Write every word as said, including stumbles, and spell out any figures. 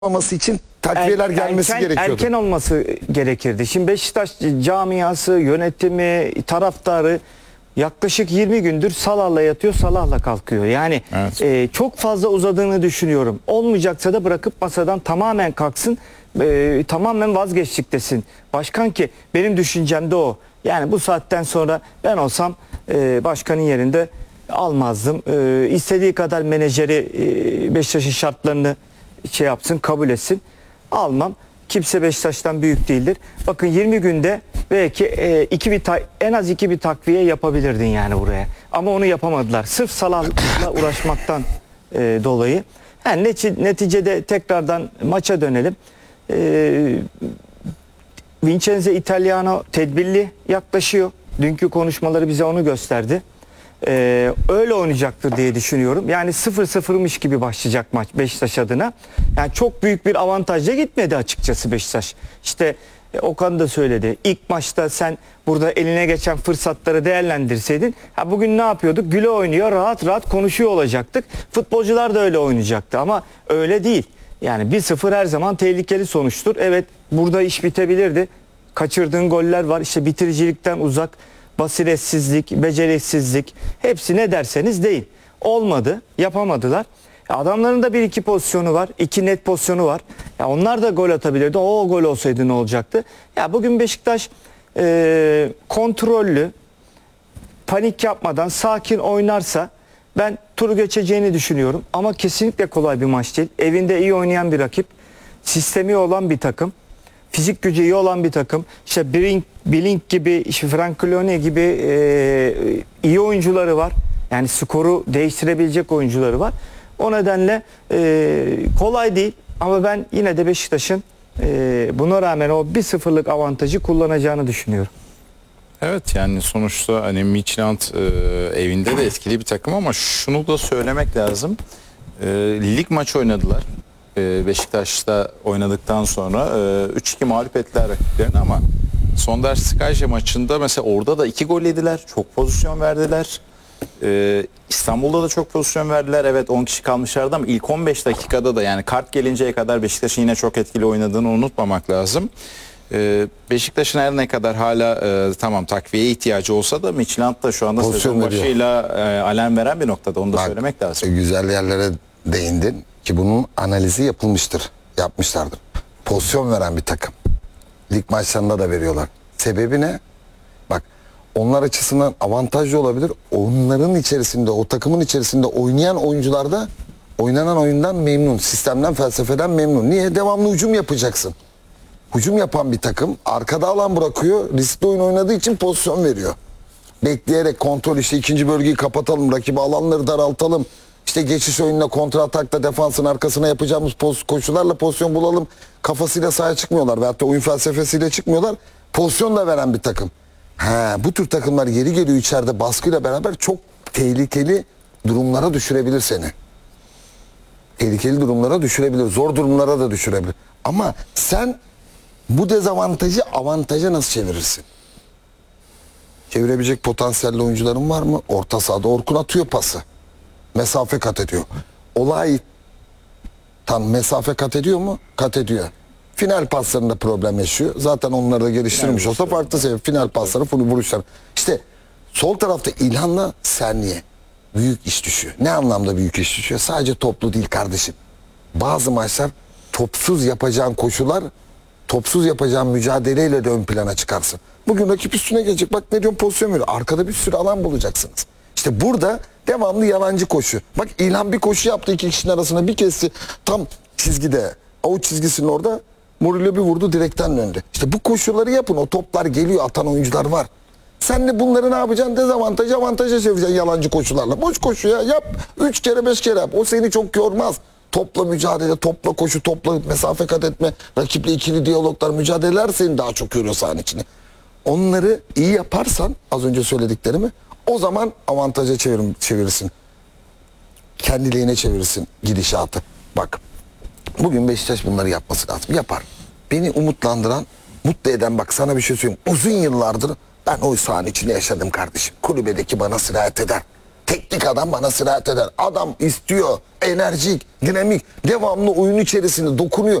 olması için takviyeler Er- gelmesi erken, gerekiyordu. Erken olması gerekirdi. Şimdi Beşiktaş camiası, yönetimi, taraftarı yaklaşık yirmi gündür Salah'la yatıyor, Salah'la kalkıyor. Yani Evet. e, çok fazla uzadığını düşünüyorum. Olmayacaksa da bırakıp masadan tamamen kalksın, e, tamamen vazgeçtik desin. Başkan ki benim düşüncem de o. Yani bu saatten sonra ben olsam e, başkanın yerinde almazdım. E, istediği kadar menajeri e, Beşiktaş'ın şartlarını şey yapsın, kabul etsin. Almam. Kimse Beşiktaş'tan büyük değildir. Bakın yirmi günde belki e, iki bir ta- en az iki bir takviye yapabilirdin yani buraya. Ama onu yapamadılar. Sırf Salah'la uğraşmaktan e, dolayı. Yani neti- neticede tekrardan maça dönelim. E, Vincenzo Italiano tedbirli yaklaşıyor. Dünkü konuşmaları bize onu gösterdi. Ee, öyle oynayacaktır diye düşünüyorum. Yani sıfır sıfırmış gibi başlayacak maç Beşiktaş adına. Yani çok büyük bir avantajla gitmedi açıkçası Beşiktaş. İşte e, Okan da söyledi. İlk maçta sen burada eline geçen fırsatları değerlendirseydin, ha bugün ne yapıyorduk? Güle oynuyor, rahat rahat konuşuyor olacaktık. Futbolcular da öyle oynayacaktı ama öyle değil. Yani bir sıfır her zaman tehlikeli sonuçtur. Evet, burada iş bitebilirdi. Kaçırdığın goller var. İşte bitiricilikten uzak, basiretsizlik, beceriksizlik, hepsi ne derseniz deyin. Olmadı, yapamadılar. Ya adamların da bir iki pozisyonu var, iki net pozisyonu var. Ya onlar da gol atabilirdi. O gol olsaydı ne olacaktı? Ya bugün Beşiktaş e, kontrollü, panik yapmadan sakin oynarsa ben turu geçeceğini düşünüyorum. Ama kesinlikle kolay bir maç değil. Evinde iyi oynayan bir rakip, sistemi olan bir takım, fizik gücü iyi olan bir takım. İşte Blink, Blink gibi, işte Franklone gibi e, iyi oyuncuları var. Yani skoru değiştirebilecek oyuncuları var. O nedenle e, kolay değil. Ama ben yine de Beşiktaş'ın e, buna rağmen o bir sıfırlık avantajı kullanacağını düşünüyorum. Evet, yani sonuçta hani Midtjylland e, evinde de etkili bir takım ama şunu da söylemek lazım. E, lig maçı oynadılar. E, Beşiktaş'ta oynadıktan sonra e, üç iki mağlup ettiler rakiplerini ama Sonder Skajje maçında mesela orada da iki gol yediler. Çok pozisyon verdiler. E, İstanbul'da da çok pozisyon verdiler. Evet, on kişi kalmışlardı ama ilk on beş dakikada da, yani kart gelinceye kadar Beşiktaş'ın yine çok etkili oynadığını unutmamak lazım. Beşiktaş'ın her ne kadar hala e, tamam takviyeye ihtiyacı olsa da Midtjylland da şu anda Pozisyon sezon veriyor. başıyla e, alarm veren bir noktada, onu da Bak, söylemek lazım. e, güzel yerlere değindin ki bunun analizi yapılmıştır. Yapmışlardır. Pozisyon veren bir takım. Lig maçlarında da veriyorlar. Sebebi ne? Bak, onlar açısından avantajlı olabilir. Onların içerisinde, o takımın içerisinde oynayan oyuncular da oynanan oyundan memnun. Sistemden, felsefeden memnun. Niye? Devamlı hücum yapacaksın. Hücum yapan bir takım arkada alan bırakıyor. Riskli oyun oynadığı için pozisyon veriyor. Bekleyerek kontrol, işte ikinci bölgeyi kapatalım, rakibi alanları daraltalım. İşte geçiş oyununa, kontra atakta defansın arkasına yapacağımız poz, koşularla pozisyon bulalım. Kafasıyla sahaya çıkmıyorlar veyahut da oyun felsefesiyle çıkmıyorlar. Pozisyon da veren bir takım. Ha, bu tür takımlar geri geliyor içeride baskıyla beraber, çok tehlikeli durumlara düşürebilir seni. Tehlikeli durumlara düşürebilir, zor durumlara da düşürebilir. Ama sen bu dezavantajı avantaja nasıl çevirirsin? Çevirebilecek potansiyelli oyuncuların var mı? Orta sahada Orkun atıyor pası. Mesafe kat ediyor. Olay tam mesafe kat ediyor mu? Kat ediyor. Final paslarında problem yaşıyor. Zaten onları da geliştirmiş olsa farklı sebep. Final pasları, full vuruşlar. İşte sol tarafta İlhan'la Serniye büyük iş düşüyor. Ne anlamda büyük iş düşüyor? Sadece toplu değil kardeşim. Bazı maçlar topsuz yapacağın koşular, topsuz yapacağın mücadeleyle de ön plana çıkarsın. Bugün rakip üstüne gelecek. Bak ne diyorum, pozisyon veriyor. Arkada bir sürü alan bulacaksınız. İşte burada devamlı yalancı koşu. Bak İlhan bir koşu yaptı, iki kişinin arasına bir kesti. Tam çizgide. Avuç çizgisinin orada. Murillo bir vurdu, direkten döndü. İşte bu koşuları yapın. O toplar geliyor, atan oyuncular var. Sen de bunları ne yapacaksın? Dezavantaj avantaja çevireceksin yalancı koşularla. Boş koşu ya yap. Üç kere beş kere yap. O seni çok yormaz. Topla mücadele, topla koşu, topla mesafe kat etme, rakiple ikili diyaloglar, mücadeleler seni daha çok yoruyor sahanın içine. Onları iyi yaparsan, az önce söylediklerimi, o zaman avantaja çevirim, çevirirsin. Kendi lehine çevirirsin gidişatı. Bak, bugün Beşiktaş bunları yapması lazım. Yapar. Beni umutlandıran, mutlu eden, bak sana bir şey söyleyeyim. Uzun yıllardır ben o sahanın içinde yaşadım kardeşim. Kulübedeki bana sirayet eder. teknik adam bana sirayet eder. Adam istiyor, enerjik, dinamik, devamlı oyun içerisinde dokunuyor.